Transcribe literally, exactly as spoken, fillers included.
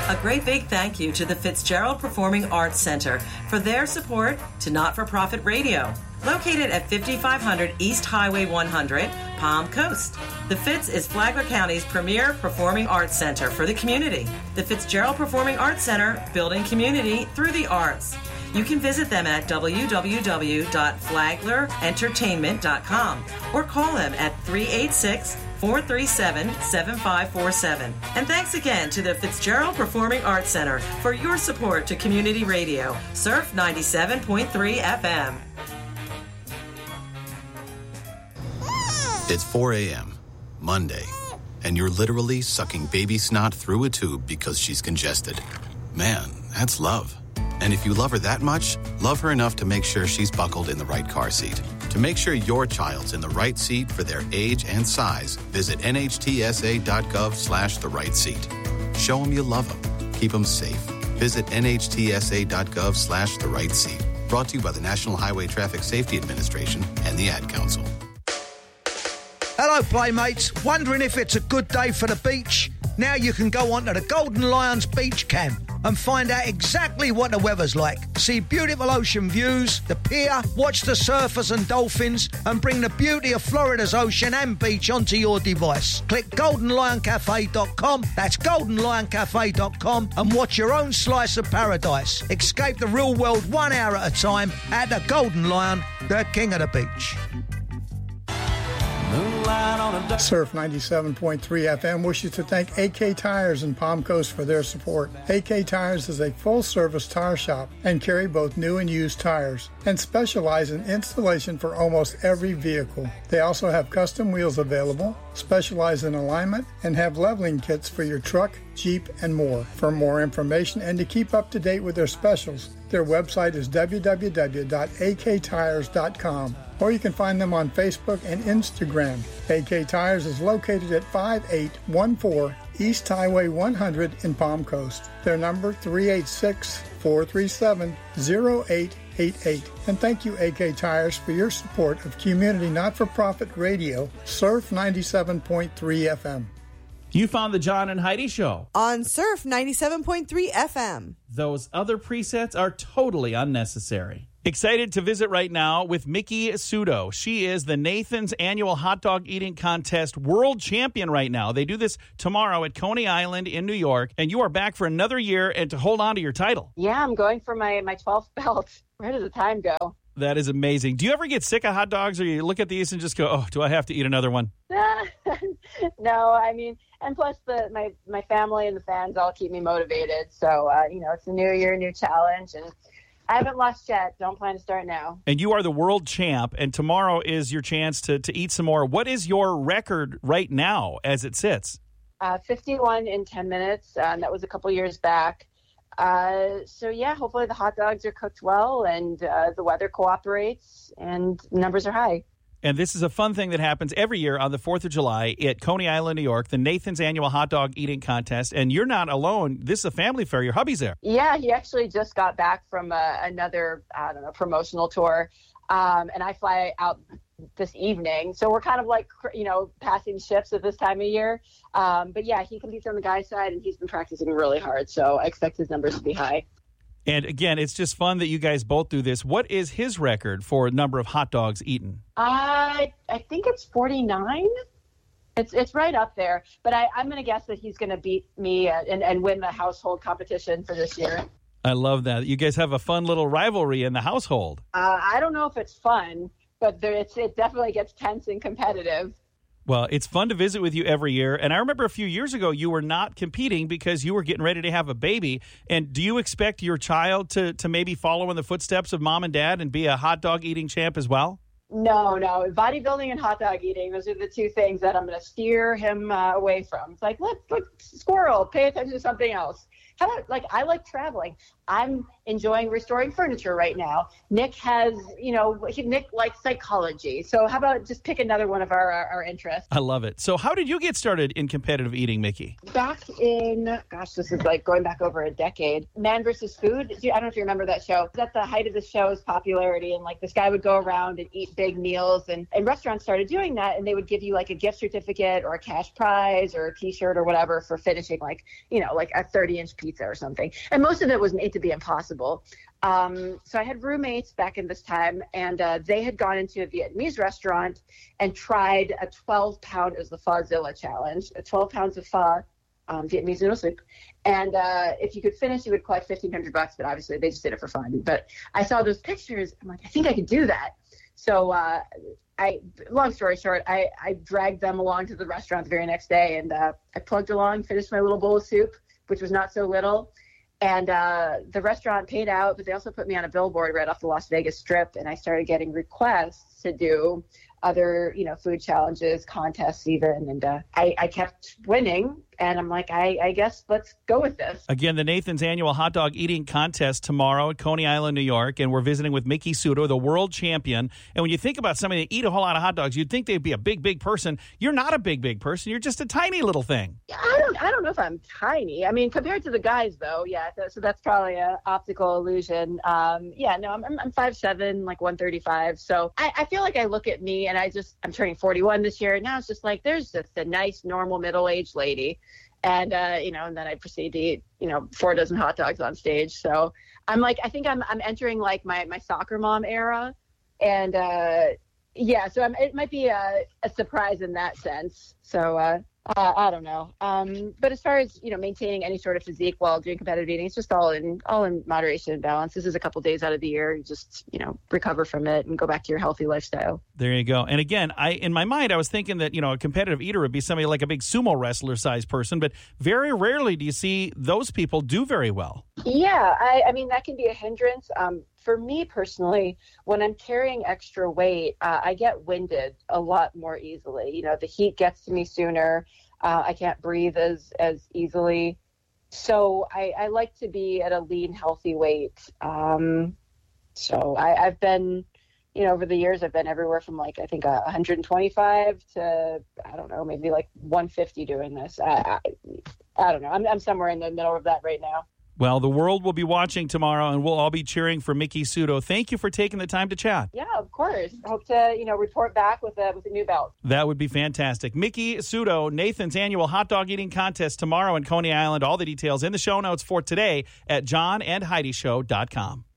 A great big thank you to the Fitzgerald Performing Arts Center for their support to Not-for-Profit Radio. Located at fifty-five hundred East Highway one hundred, Palm Coast. The Fitz is Flagler County's premier performing arts center for the community. The Fitzgerald Performing Arts Center, building community through the arts. You can visit them at w w w dot flagler entertainment dot com or call them at three eight six, four three seven, seven five four seven. And thanks again to the Fitzgerald Performing Arts Center for your support to community radio. Surf ninety-seven point three F M. It's four a.m., Monday, and you're literally sucking baby snot through a tube because she's congested. Man, that's love. And if you love her that much, love her enough to make sure she's buckled in the right car seat. To make sure your child's in the right seat for their age and size, visit N H T S A dot gov slash the right seat. Show them you love them. Keep them safe. Visit N H T S A dot gov slash the right seat. Brought to you by the National Highway Traffic Safety Administration and the Ad Council. Hello, Playmates. Wondering if it's a good day for the beach? Now you can go onto the Golden Lions Beach Camp and find out exactly what the weather's like. See beautiful ocean views, the pier, watch the surfers and dolphins, and bring the beauty of Florida's ocean and beach onto your device. Click golden lion cafe dot com, that's golden lion cafe dot com, and watch your own slice of paradise. Escape the real world one hour at a time at the Golden Lion, the king of the beach. Surf ninety-seven point three F M wishes to thank A K Tires in Palm Coast for their support. A K Tires is a full-service tire shop and carry both new and used tires and specialize in installation for almost every vehicle. They also have custom wheels available, specialize in alignment, and have leveling kits for your truck, Jeep, and more. For more information and to keep up to date with their specials, their website is w w w dot a k tires dot com, or you can find them on Facebook and Instagram. A K Tires is located at five eight one four East Highway one hundred in Palm Coast. Their number three eight six, four three seven, zero eight eight eight. And thank you, A K Tires, for your support of community not-for-profit radio, Surf ninety-seven point three F M. You found the John and Heidi Show on Surf ninety-seven point three F M. Those other presets are totally unnecessary. Excited to visit right now with Miki Sudo. She is the Nathan's Annual Hot Dog Eating Contest world champion right now. They do this tomorrow at Coney Island in New York, and you are back for another year and to hold on to your title. Yeah, I'm going for my, my twelfth belt. Where does the time go? That is amazing. Do you ever get sick of hot dogs, or you look at these and just go, oh, do I have to eat another one? No, I mean, and plus the my, my family and the fans all keep me motivated. So, uh, you know, it's a new year, new challenge, and I haven't lost yet. Don't plan to start now. And you are the world champ, and tomorrow is your chance to, to eat some more. What is your record right now as it sits? Uh, fifty-one in ten minutes, uh, and that was a couple years back. Uh, so, yeah, hopefully the hot dogs are cooked well and uh, the weather cooperates and numbers are high. And this is a fun thing that happens every year on the fourth of July at Coney Island, New York, the Nathan's Annual Hot Dog Eating Contest. And you're not alone. This is a family fair. Your hubby's there. Yeah, he actually just got back from uh, another, I don't know, promotional tour. Um, and I fly out this evening. So we're kind of like, you know, passing shifts at this time of year. Um, but, yeah, he competes on the guy's side, and he's been practicing really hard. So I expect his numbers to be high. And, again, it's just fun that you guys both do this. What is his record for number of hot dogs eaten? Uh, I think it's forty-nine. It's it's right up there. But I, I'm going to guess that he's going to beat me and, and win the household competition for this year. I love that. You guys have a fun little rivalry in the household. Uh, I don't know if it's fun, but there, it's, it definitely gets tense and competitive. Well, it's fun to visit with you every year. And I remember a few years ago, you were not competing because you were getting ready to have a baby. And do you expect your child to, to maybe follow in the footsteps of mom and dad and be a hot dog eating champ as well? No, no. Bodybuilding and hot dog eating, those are the two things that I'm going to steer him uh, away from. It's like, look, look, squirrel, pay attention to something else. How about, like, I like traveling. I'm enjoying restoring furniture right now. Nick has, you know, he, Nick likes psychology. So how about just pick another one of our, our, our interests? I love it. So how did you get started in competitive eating, Miki? Back in, gosh, this is like going back over a decade. Man versus Food. I don't know if you remember that show. It was at the height of the show's popularity, and like this guy would go around and eat big meals, and, and restaurants started doing that, and they would give you like a gift certificate or a cash prize or a t-shirt or whatever for finishing like, you know, like a thirty inch pizza pizza or something. And most of it was made to be impossible. Um, so I had roommates back in this time, and uh, they had gone into a Vietnamese restaurant and tried a twelve pound, it was the Phozilla challenge, a twelve pounds of pho, um, Vietnamese noodle soup. And uh, if you could finish, you would collect fifteen hundred bucks, but obviously they just did it for fun. But I saw those pictures. I'm like, I think I could do that. So uh, I, long story short, I, I dragged them along to the restaurant the very next day, and uh, I plugged along, finished my little bowl of soup, which was not so little. And uh, the restaurant paid out, but they also put me on a billboard right off the Las Vegas Strip, and I started getting requests to do other, you know, food challenges, contests even, and uh, I, I kept winning, and I'm like, I, I guess let's go with this. Again, the Nathan's annual hot dog eating contest tomorrow at Coney Island, New York, and we're visiting with Miki Sudo, the world champion. And when you think about somebody that eat a whole lot of hot dogs, you'd think they'd be a big, big person. You're not a big, big person. You're just a tiny little thing. I don't, I don't know if I'm tiny. I mean, compared to the guys, though, yeah. So, so that's probably an optical illusion. Um, yeah, no, I'm, I'm, I'm five seven, like one thirty-five. So I, I feel like I look at me, and I just, I'm turning forty-one this year. And now it's just like, there's just a nice, normal, middle-aged lady. And, uh, you know, and then I proceed to eat, you know, four dozen hot dogs on stage. So I'm like, I think I'm, I'm entering like my, my soccer mom era. And, uh, yeah, so I'm, it might be a, a surprise in that sense. So, uh, uh, I don't know. Um, but as far as, you know, maintaining any sort of physique while doing competitive eating, it's just all in, all in moderation and balance. This is a couple days out of the year. You just, you know, recover from it and go back to your healthy lifestyle. There you go. And again, I in my mind, I was thinking that, you know, a competitive eater would be somebody like a big sumo wrestler size person, but very rarely do you see those people do very well. Yeah, I, I mean, that can be a hindrance. Um, for me personally, when I'm carrying extra weight, uh, I get winded a lot more easily. You know, the heat gets to me sooner. Uh, I can't breathe as, as easily. So I, I like to be at a lean, healthy weight. Um, so I, I've been, you know, over the years, I've been everywhere from like, I think uh, one twenty-five to, I don't know, maybe like one fifty doing this. I, I, I don't know. I'm, I'm somewhere in the middle of that right now. Well, the world will be watching tomorrow, and we'll all be cheering for Miki Sudo. Thank you for taking the time to chat. Yeah, of course. I hope to, you know, report back with a, with a new belt. That would be fantastic. Miki Sudo, Nathan's annual hot dog eating contest tomorrow in Coney Island. All the details in the show notes for today at john and heidi show dot com.